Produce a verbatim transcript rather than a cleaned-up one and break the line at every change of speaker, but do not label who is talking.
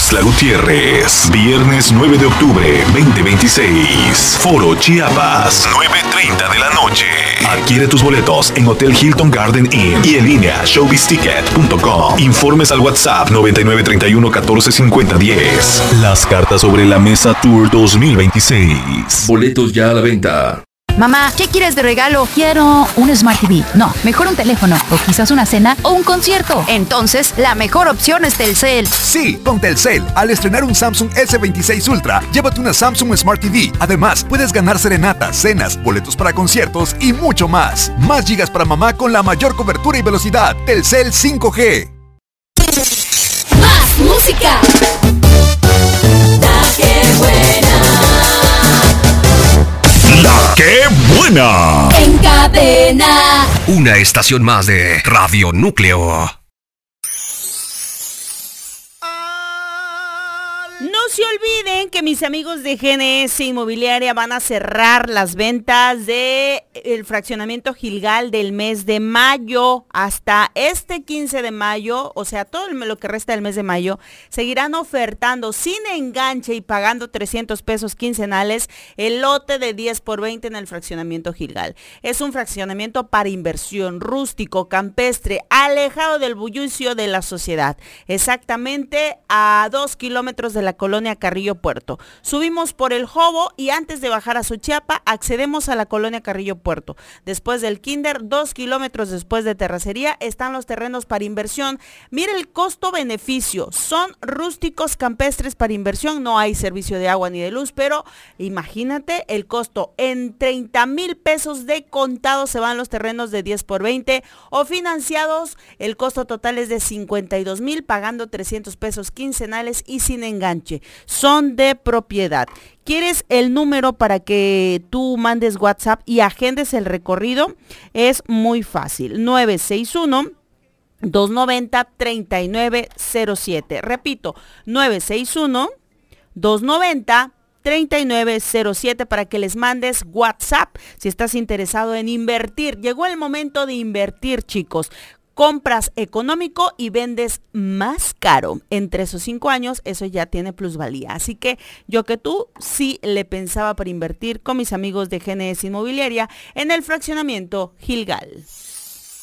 Tuxtla Gutiérrez, viernes nueve de octubre veinte veintiséis. Foro Chiapas, nueve treinta de la noche. Adquiere tus boletos en Hotel Hilton Garden Inn y en línea showbiz ticket punto com. Informes al WhatsApp noventa y nueve treinta y uno catorce cincuenta diez. Las cartas sobre la mesa Tour dos mil veintiséis. Boletos ya a la venta.
Mamá, ¿qué quieres de regalo? Quiero un Smart T V. No, mejor un teléfono, o quizás una cena o un concierto. Entonces, la mejor opción es Telcel.
Sí, con Telcel, al estrenar un Samsung ese veintiséis Ultra, llévate una Samsung Smart T V. Además, puedes ganar serenatas, cenas, boletos para conciertos y mucho más. Más gigas para mamá con la mayor cobertura y velocidad. Telcel cinco G.
Más música. La que buena.
¡La qué buena!
En cadena.
Una estación más de Radio Núcleo.
No se olviden que mis amigos de G N S Inmobiliaria van a cerrar las ventas de el fraccionamiento Gilgal del mes de mayo hasta este quince de mayo, o sea, todo lo que resta del mes de mayo, seguirán ofertando sin enganche y pagando trescientos pesos quincenales el lote de diez por veinte en el fraccionamiento Gilgal. Es un fraccionamiento para inversión, rústico, campestre, alejado del bullicio de la sociedad, exactamente a dos kilómetros de la colonia Carrillo Puerto. Subimos por el Jobo y antes de bajar a Suchiapa accedemos a la colonia Carrillo Puerto. Después del Kinder, dos kilómetros después de Terracería, están los terrenos para inversión. Mira el costo-beneficio. Son rústicos campestres para inversión. No hay servicio de agua ni de luz, pero imagínate el costo. En treinta mil pesos de contado se van los terrenos de diez por veinte o financiados. El costo total es de cincuenta y dos mil, pagando trescientos pesos quincenales y sin enganche. Son de propiedad. ¿Quieres el número para que tú mandes WhatsApp y agendes el recorrido? Es muy fácil. nueve seis uno, dos nueve cero, tres nueve cero siete. Repito, nueve seis uno, dos nueve cero, tres nueve cero siete para que les mandes WhatsApp si estás interesado en invertir. Llegó el momento de invertir, chicos. Compras económico y vendes más caro. Entre esos cinco años, eso ya tiene plusvalía. Así que yo que tú sí le pensaba para invertir con mis amigos de G N S Inmobiliaria en el fraccionamiento Gilgal.